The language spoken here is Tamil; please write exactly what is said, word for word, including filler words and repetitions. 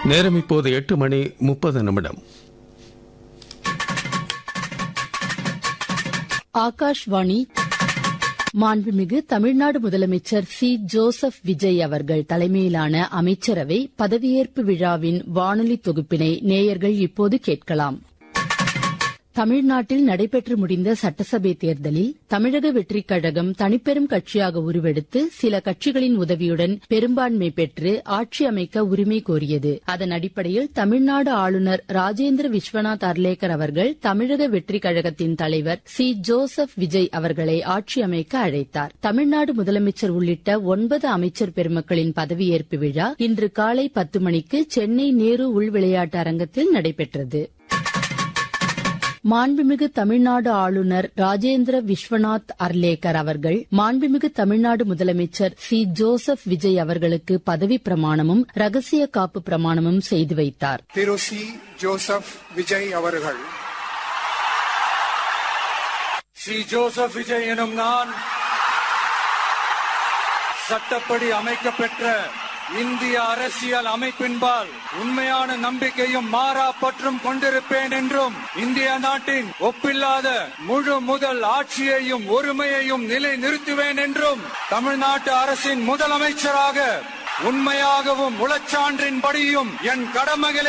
நேரம் இப்போது எட்டு மணி முப்பது நிமிடம். ஆகாஷ்வாணி. மாண்புமிகு தமிழ்நாடு முதலமைச்சர் சி ஜோசப் விஜய் அவர்கள் தலைமையிலான அமைச்சரவை பதவியேற்பு விழாவின் வானொலி தொகுப்பினை நேயர்கள் இப்போது கேட்கலாம். தமிழ்நாட்டில் நடைபெற்று முடிந்த சட்டசபை தேர்தலில் தமிழக வெற்றிக் கழகம் தனிப்பெரும் கட்சியாக உருவெடுத்து சில கட்சிகளின் உதவியுடன் பெரும்பான்மை பெற்று ஆட்சி அமைக்க உரிமை கோரியது. அதன் அடிப்படையில் தமிழ்நாடு ஆளுநர் ராஜேந்திர விஸ்வநாத் அர்லேக்கர் அவர்கள் தமிழக வெற்றிக் கழகத்தின் தலைவர் சி ஜோசப் விஜய் அவர்களை ஆட்சி அமைக்க அழைத்தார். தமிழ்நாடு முதலமைச்சர் உள்ளிட்ட ஒன்பது அமைச்சர் பெருமக்களின் பதவியேற்பு விழா இன்று காலை பத்து மணிக்கு சென்னை நேரு உள் விளையாட்டு அரங்கத்தில் நடைபெற்றது. மாண்புமிகு தமிழ்நாடு ஆளுநர் ராஜேந்திர விஸ்வநாத் அர்லேக்கர் அவர்கள் மாண்புமிகு தமிழ்நாடு முதலமைச்சர் சி ஜோசப் விஜய் அவர்களுக்கு பதவி பிரமாணமும் ரகசிய காப்பு பிரமாணமும் செய்து வைத்தார். திரு சி ஜோசப் விஜய் அவர்கள். சி ஜோசப் விஜய் எனும் நான் சட்டப்படி அமைக்கப்பெற்ற இந்திய அரசியல் அமைப்பின்பால் உண்மையான நம்பிக்கையும் மாறா பற்றும் கொண்டிருப்பேன் என்றும் இந்திய நாட்டின் ஒப்பில்லாத முழு முதல் ஆட்சியையும் ஒருமையையும் நிலை நிறுத்துவேன் என்றும் தமிழ்நாட்டு அரசின் முதலமைச்சராக உண்மையாகவும் உளச்சான்றின்படியும் என் கடமைகளை